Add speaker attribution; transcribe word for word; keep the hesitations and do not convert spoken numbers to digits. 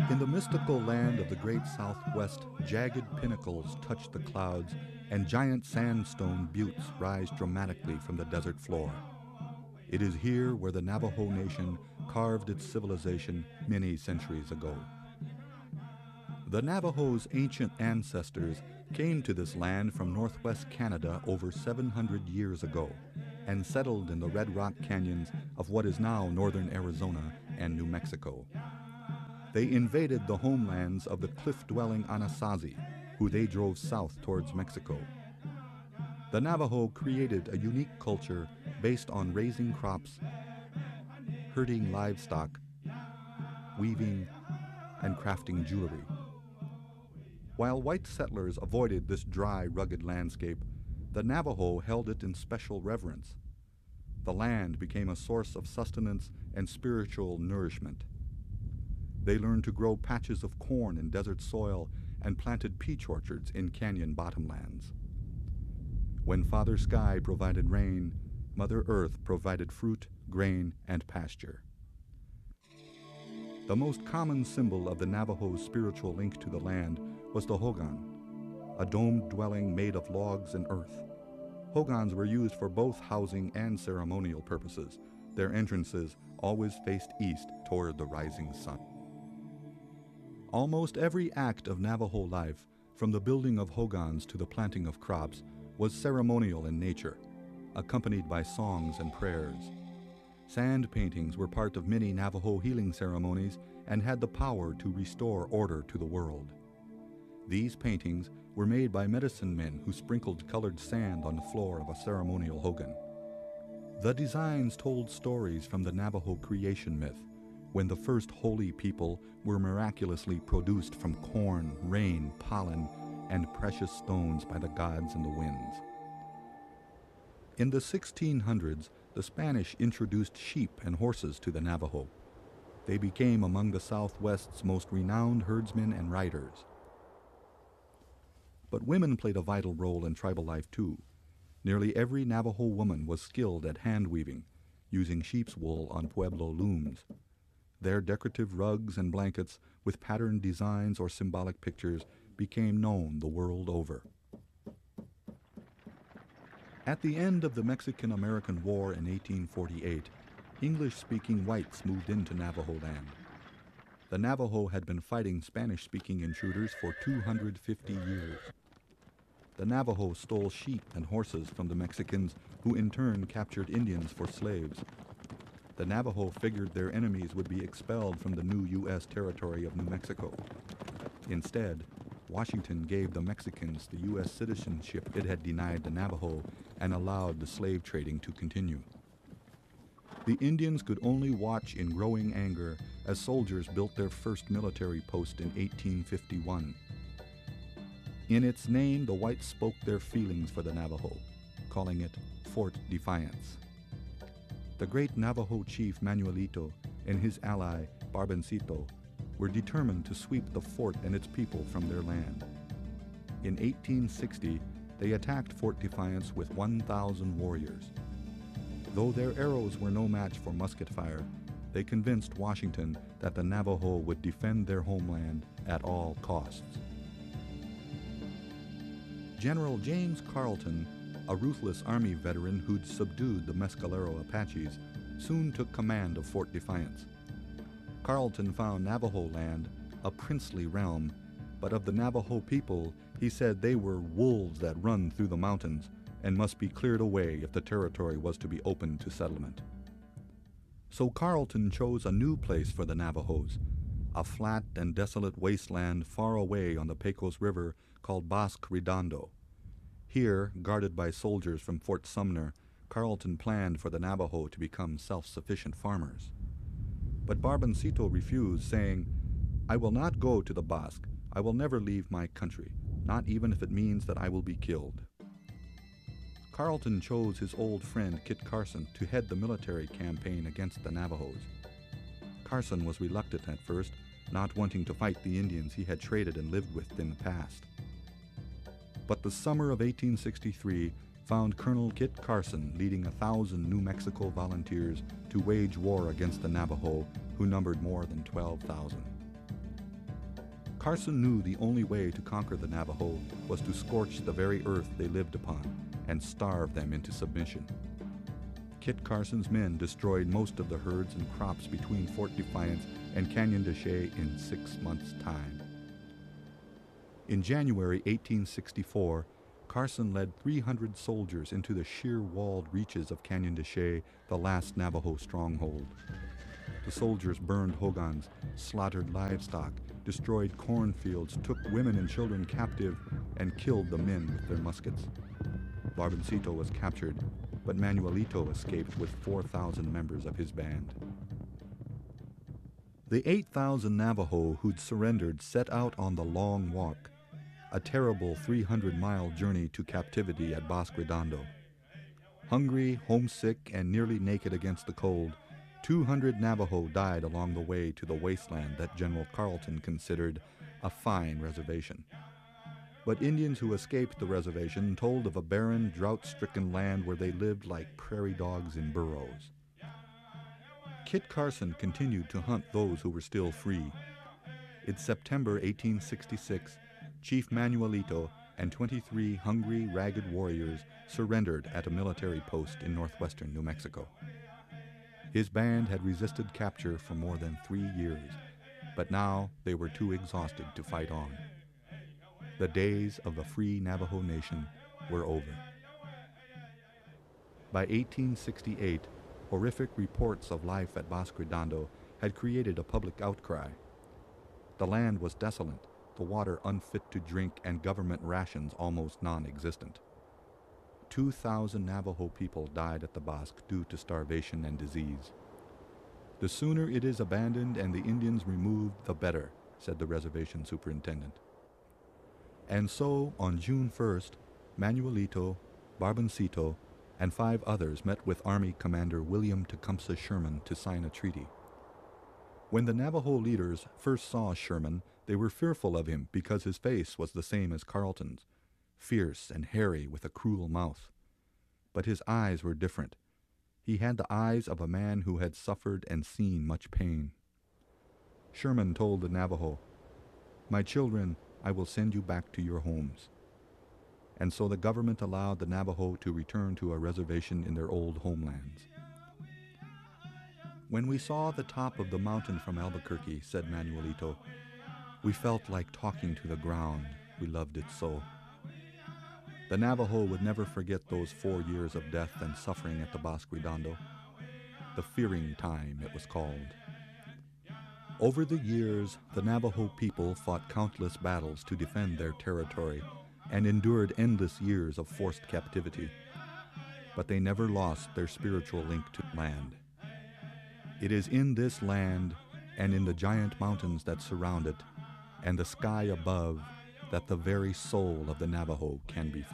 Speaker 1: In the mystical land of the great Southwest, jagged pinnacles touch the clouds, and giant sandstone buttes rise dramatically from the desert floor. It is here where the Navajo Nation carved its civilization many centuries ago. The Navajo's ancient ancestors came to this land from northwest Canada over seven hundred years ago and settled in the Red Rock Canyons of what is now northern Arizona and New Mexico. They invaded the homelands of the cliff-dwelling Anasazi, who they drove south towards Mexico. The Navajo created a unique culture based on raising crops, herding livestock, weaving, and crafting jewelry. While white settlers avoided this dry, rugged landscape, the Navajo held it in special reverence. The land became a source of sustenance and spiritual nourishment. They learned to grow patches of corn in desert soil and planted peach orchards in canyon bottomlands. When Father Sky provided rain, Mother Earth provided fruit, grain, and pasture. The most common symbol of the Navajo's spiritual link to the land was the hogan, a domed dwelling made of logs and earth. Hogans were used for both housing and ceremonial purposes. Their entrances always faced east toward the rising sun. Almost every act of Navajo life, from the building of hogans to the planting of crops, was ceremonial in nature, accompanied by songs and prayers. Sand paintings were part of many Navajo healing ceremonies and had the power to restore order to the world. These paintings were made by medicine men who sprinkled colored sand on the floor of a ceremonial hogan. The designs told stories from the Navajo creation myth, when the first holy people were miraculously produced from corn, rain, pollen, and precious stones by the gods and the winds. In the sixteen hundreds, the Spanish introduced sheep and horses to the Navajo. They became among the Southwest's most renowned herdsmen and riders. But women played a vital role in tribal life too. Nearly every Navajo woman was skilled at hand weaving, using sheep's wool on Pueblo looms. Their decorative rugs and blankets with patterned designs or symbolic pictures became known the world over. At the end of the Mexican-American War in eighteen forty-eight, English-speaking whites moved into Navajo land. The Navajo had been fighting Spanish-speaking intruders for two hundred fifty years. The Navajo stole sheep and horses from the Mexicans, who in turn captured Indians for slaves. The Navajo figured their enemies would be expelled from the new U S territory of New Mexico. Instead, Washington gave the Mexicans the U S citizenship it had denied the Navajo and allowed the slave trading to continue. The Indians could only watch in growing anger as soldiers built their first military post in eighteen fifty-one. In its name, the whites spoke their feelings for the Navajo, calling it Fort Defiance. The great Navajo chief Manuelito and his ally Barbencito were determined to sweep the fort and its people from their land. In eighteen sixty, they attacked Fort Defiance with one thousand warriors. Though their arrows were no match for musket fire, they convinced Washington that the Navajo would defend their homeland at all costs. General James Carleton, a ruthless Army veteran who'd subdued the Mescalero Apaches, soon took command of Fort Defiance. Carleton found Navajo land a princely realm, but of the Navajo people, he said they were wolves that run through the mountains and must be cleared away if the territory was to be open to settlement. So Carleton chose a new place for the Navajos, a flat and desolate wasteland far away on the Pecos River called Bosque Redondo. Here, guarded by soldiers from Fort Sumner, Carleton planned for the Navajo to become self-sufficient farmers. But Barbencito refused, saying, "I will not go to the Bosque. I will never leave my country, not even if it means that I will be killed." Carleton chose his old friend Kit Carson to head the military campaign against the Navajos. Carson was reluctant at first, not wanting to fight the Indians he had traded and lived with in the past. But the summer of eighteen sixty-three found Colonel Kit Carson leading a thousand New Mexico volunteers to wage war against the Navajo, who numbered more than twelve thousand. Carson knew the only way to conquer the Navajo was to scorch the very earth they lived upon and starve them into submission. Kit Carson's men destroyed most of the herds and crops between Fort Defiance and Canyon de Chelly in six months' time. In January eighteen sixty-four, Carson led three hundred soldiers into the sheer-walled reaches of Canyon de Chelly, the last Navajo stronghold. The soldiers burned hogans, slaughtered livestock, destroyed cornfields, took women and children captive, and killed the men with their muskets. Barboncito was captured, but Manuelito escaped with four thousand members of his band. The eight thousand Navajo who'd surrendered set out on the Long Walk, a terrible three hundred mile journey to captivity at Bosque Redondo. Hungry, homesick, and nearly naked against the cold, two hundred Navajo died along the way to the wasteland that General Carleton considered a fine reservation. But Indians who escaped the reservation told of a barren, drought-stricken land where they lived like prairie dogs in burrows. Kit Carson continued to hunt those who were still free. In September eighteen sixty-six, Chief Manuelito and twenty-three hungry, ragged warriors surrendered at a military post in northwestern New Mexico. His band had resisted capture for more than three years, but now they were too exhausted to fight on. The days of the free Navajo Nation were over. By eighteen sixty-eight, horrific reports of life at Bosque Redondo had created a public outcry. The land was desolate, the water unfit to drink, and government rations almost non-existent. Two thousand Navajo people died at the Bosque due to starvation and disease. "The sooner it is abandoned and the Indians removed, the better," said the reservation superintendent. And so, on June first, Manuelito, Barboncito, and five others met with Army Commander William Tecumseh Sherman to sign a treaty. When the Navajo leaders first saw Sherman, they were fearful of him because his face was the same as Carleton's, fierce and hairy with a cruel mouth. But his eyes were different. He had the eyes of a man who had suffered and seen much pain. Sherman told the Navajo, "My children, I will send you back to your homes." And so the government allowed the Navajo to return to a reservation in their old homelands. "When we saw the top of the mountain from Albuquerque," said Manuelito, "we felt like talking to the ground. We loved it so." The Navajo would never forget those four years of death and suffering at the Bosque Redondo. The Fearing Time, it was called. Over the years, the Navajo people fought countless battles to defend their territory and endured endless years of forced captivity. But they never lost their spiritual link to land. It is in this land and in the giant mountains that surround it and the sky above that the very soul of the Navajo can be found.